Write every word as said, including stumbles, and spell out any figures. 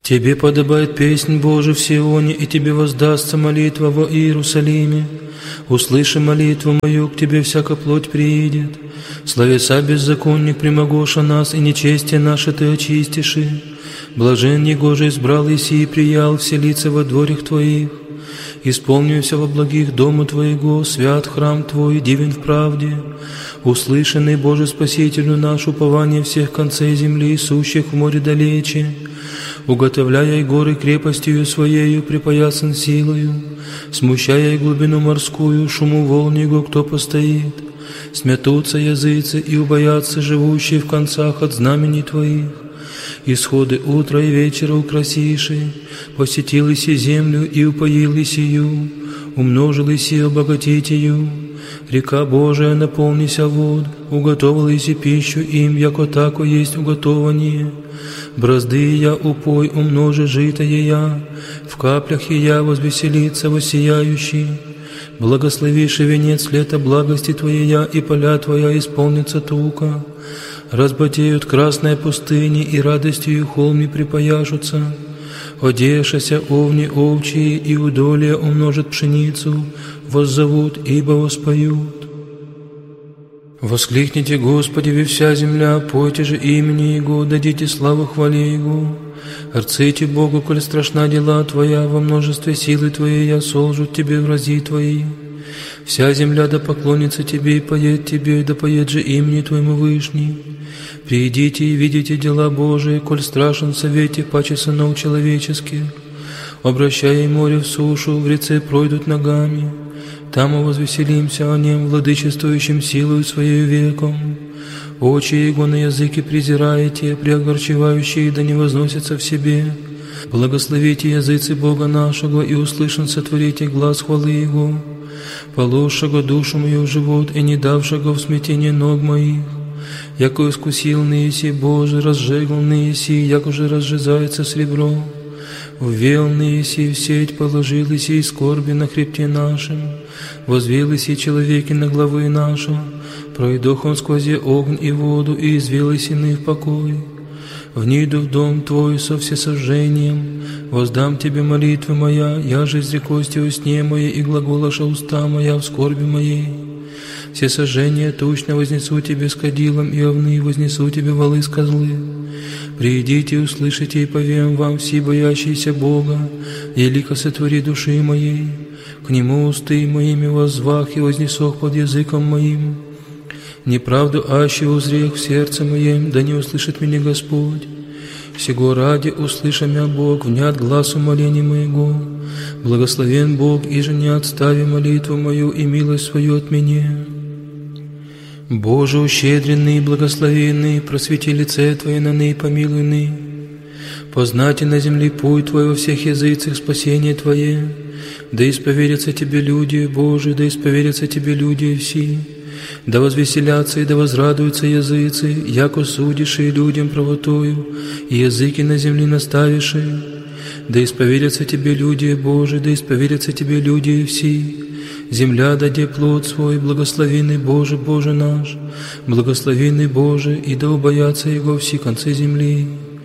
Тебе подобает песнь Божия в Сионе, и Тебе воздастся молитва во Иерусалиме. Услыши молитву мою, к Тебе всяка плоть приидет. Словеса беззаконник примогоша нас, и нечестие наше Ты очистиши. Блажен Егоже избрал Иси и приял вселиться во дворях Твоих. Исполнюся во благих дому Твоего, свят храм Твой, дивен в правде. Услышанный Боже Спасителю наш, упование всех концей земли, сущих в море далече. Уготовляя и горы крепостью Своею, припоясан силою, смущая и глубину морскую, шуму волн Его кто постоит. Смятутся языцы и убоятся живущие в концах от знамений Твоих. Исходы утра и вечера украсиши, посетил Иси землю и упоил Исию, умножил Иси обогатить ее. Река Божия наполнися вод, уготовил Иси пищу им, яко тако есть уготование. Бразды я упой, умножи житое я, в каплях и я возвеселится воссияющий. Благословишь венец лета благости Твоя, и поля Твоя исполнится тука. Разбатеют красные пустыни, и радостью холми припояжутся. Одешася овни овчие, и удолье умножит пшеницу, воззовут, ибо воспоют. Воскликните Господи, вы вся земля, пойте же имени Его, дадите славу хвале Его. Рците Богу, коль страшна дела Твоя, во множестве силы Твоей я солжут Тебе врази Твои. Вся земля да поклонится Тебе и поет Тебе, да поет же имени Твоему Вышний. Придите и видите дела Божии, коль страшен в совете паче сынов человеческих. Обращая море в сушу, в реце пройдут ногами. Там мы возвеселимся о Нем, владычествующим силою Своей веком. Очи Его на языке презираете, преогорчевающие да не возносятся в себе. Благословите языцы Бога нашего, и услышан сотворите глаз хвалы Его, положшего душу мою в живот и не давшего в смятение ног моих. Яко искусил Неси Боже, разжегл Неси, як уже разжизается сребро. Ввел Неси в сеть, положил Иси скорби на хребте нашем, возвел Иси человеки на главы наша, пройдох он сквозь огонь и воду, и извел Иси в покой. Вниду в дом Твой со всесожжением, воздам Тебе молитвы моя, я же изрекости во сне моей, и глаголоша уста моя в скорби моей. Все сожжения тучно вознесу Тебе с кадилом, и овны вознесу Тебе валы с козлы. Придите, услышите, и повем вам, все боящиеся Бога, велико сотвори души моей. К Нему усты моими воззвах и вознесох под языком моим. Неправду аще узрех в сердце моем, да не услышит меня Господь. Сего ради услыша мя Бог, внят глаз умоления моего. Благословен Бог, и же не отстави молитву мою и милость свою от меня. Боже, ущедренный и благословенный, просвети лице Твое на ны, помилуй ны. Познайте на земле путь Твой во всех языцах спасение Твое. Да исповедятся Тебе люди, Боже, да исповедятся Тебе люди все. Да возвеселятся и да возрадуются языцы, яко судишь и людям правотою, и языки на земле наставишь. Да исповедятся Тебе люди, Боже, да исповедятся Тебе люди все. Земля даде плод свой, благословенный Боже, Боже наш, благословенный Боже, и да убоятся Его все концы земли.